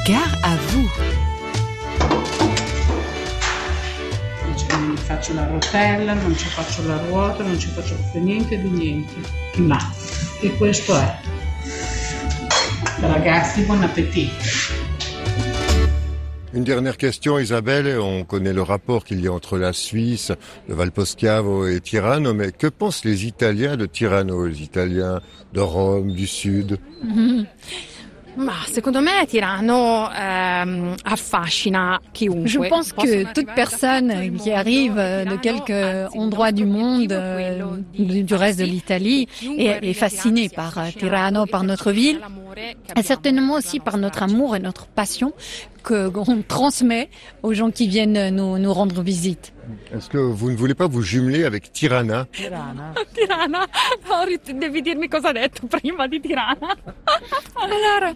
Gare à vous. Non ci faccio la rotella, non ci faccio la ruota, non ci faccio più niente di niente. Ma, e questo è. Ragazzi, buon appetito. Une dernière question, Isabelle. On connaît le rapport qu'il y a entre la Suisse, le Valposchiavo et Tirano, mais que pensent les Italiens de Tirano, les Italiens de Rome, du Sud? Ma secondo me Tirano affascina chiunque. Je pense que toute personne qui arrive de quelque endroit du monde, du reste de l'Italie, est fascinée par Tirano, par notre ville, et certainement aussi par notre amour et notre passion qu'on transmet aux gens qui viennent nous rendre visite. Est-ce que vous ne voulez pas vous jumeler avec Tirana? Tirana? Devi dirmi cosa ha detto prima di Tirana. Allora,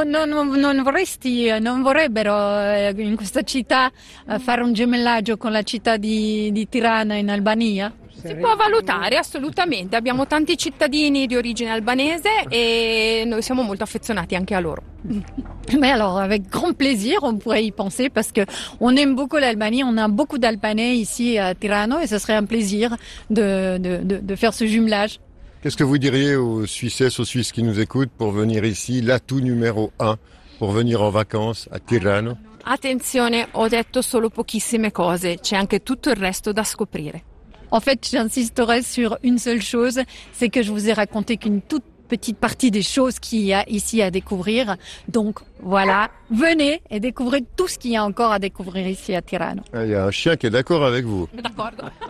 non vorrebbero in questa città fare un gemellaggio con la città di Tirana in Albania? Si può valutare assolutamente, abbiamo tanti cittadini di origine albanese e noi siamo molto affezionati anche a loro. Mais alors, avec grand plaisir, on pourrait y penser parce que on aime beaucoup l'Albanie, on a beaucoup d'Albanais ici à Tirano et ce serait un plaisir de faire ce jumelage. Qu'est-ce que vous diriez aux Suissesses, aux Suisses qui nous écoutent pour venir ici, l'atout numéro 1, pour venir en vacances à Tirano? Attenzione, ho detto solo pochissime cose, c'è anche tutto il resto da scoprire. En fait, j'insisterai sur une seule chose, c'est que je vous ai raconté qu'une toute petite partie des choses qu'il y a ici à découvrir. Donc voilà, venez et découvrez tout ce qu'il y a encore à découvrir ici à Tirano. Il y a un chien qui est d'accord avec vous. D'accord.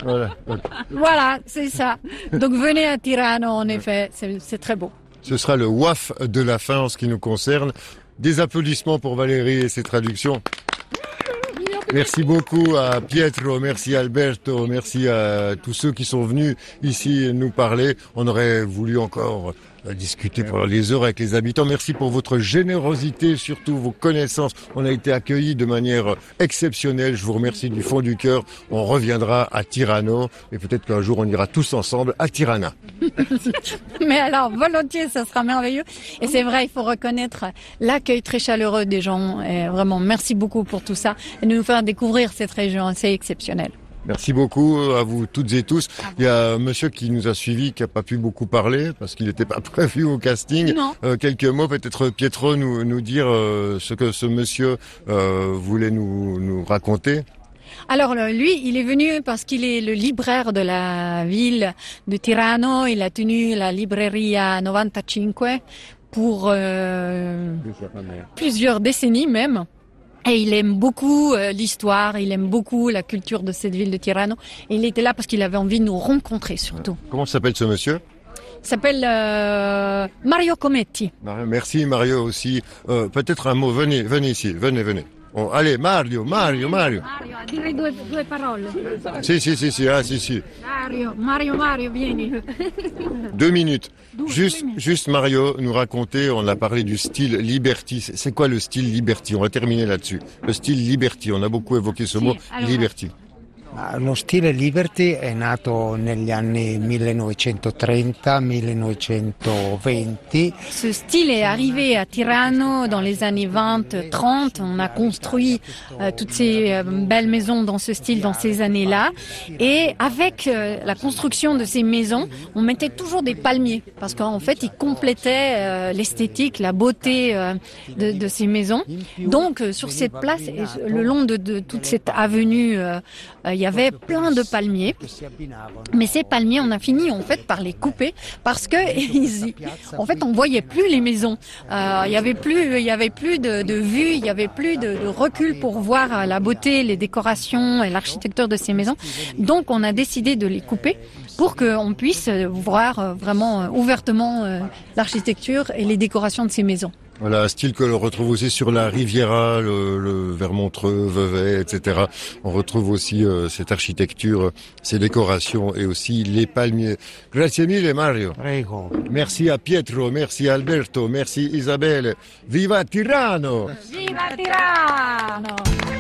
Voilà, c'est ça. Donc venez à Tirano, en effet, c'est très beau. Ce sera le WAF de la fin en ce qui nous concerne. Des applaudissements pour Valérie et ses traductions. Merci beaucoup à Pietro, merci à Alberto, merci à tous ceux qui sont venus ici nous parler. On aurait voulu encore discuter pendant les heures avec les habitants. Merci pour votre générosité, surtout vos connaissances. On a été accueillis de manière exceptionnelle. Je vous remercie du fond du cœur. On reviendra à Tirano et peut-être qu'un jour on ira tous ensemble à Tirana. Mais alors, volontiers, ça sera merveilleux. Et c'est vrai, il faut reconnaître l'accueil très chaleureux des gens. Et vraiment, merci beaucoup pour tout ça et de nous faire découvrir cette région. C'est exceptionnel. Merci beaucoup à vous toutes et tous. Il y a un monsieur qui nous a suivis, qui n'a pas pu beaucoup parler parce qu'il n'était pas prévu au casting. Quelques mots, peut-être Pietro nous dire ce que ce monsieur voulait nous raconter. Alors lui, il est venu parce qu'il est le libraire de la ville de Tirano. Il a tenu la Libreria 95 pour plusieurs décennies même. Et il aime beaucoup l'histoire, il aime beaucoup la culture de cette ville de Tirano. Et il était là parce qu'il avait envie de nous rencontrer surtout. Comment s'appelle ce monsieur? Il s'appelle Mario Cometti. Merci Mario aussi. Peut-être un mot, venez ici, venez. Oh, allez, Mario. Mario, direi due parole. Si. Mario, vieni. 2 minutes. Juste Mario nous raconter, on a parlé du style Liberty. C'est quoi le style Liberty? On va terminer là-dessus. Le style Liberty, on a beaucoup évoqué ce mot, Liberty. Lo stile Liberty è nato negli anni 1930-1920. Ce style est arrivé à Tirano dans les années 20-30. On a construit toutes ces belles maisons dans ce style dans ces années-là. Et avec la construction de ces maisons, on mettait toujours des palmiers parce qu'en fait, ils complétaient l'esthétique, la beauté de ces maisons. Donc, sur cette place, le long de toute cette avenue, il y avait plein de palmiers, mais ces palmiers, on a fini en fait par les couper parce que en fait, on voyait plus les maisons. Il y avait plus de vue, il y avait plus de recul pour voir la beauté, les décorations et l'architecture de ces maisons. Donc, on a décidé de les couper pour qu'on puisse voir vraiment ouvertement l'architecture et les décorations de ces maisons. Voilà, un style que l'on retrouve aussi sur la Riviera, le Vermontreux, Vevey, etc. On retrouve aussi cette architecture, ces décorations et aussi les palmiers. Grazie mille Mario. Prego. Merci à Pietro, merci à Alberto, merci Isabelle. Viva Tirano! Viva Tirano!